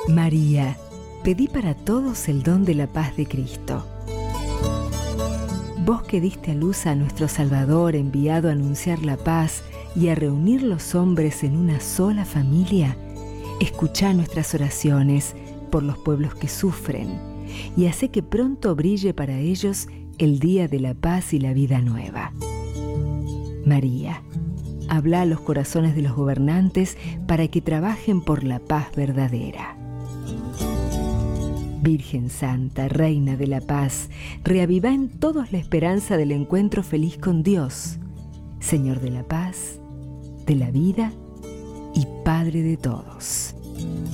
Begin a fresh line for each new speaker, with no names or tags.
María, pedí para todos el don de la paz de Cristo. Vos que diste a luz a nuestro Salvador, enviado a anunciar la paz y a reunir los hombres en una sola familia, escuchá nuestras oraciones por los pueblos que sufren y hacé que pronto brille para ellos el día de la paz y la vida nueva. María, habla a los corazones de los gobernantes para que trabajen por la paz verdadera. Virgen Santa, Reina de la Paz, reavivá en todos la esperanza del encuentro feliz con Dios, Señor de la paz, de la vida y Padre de todos.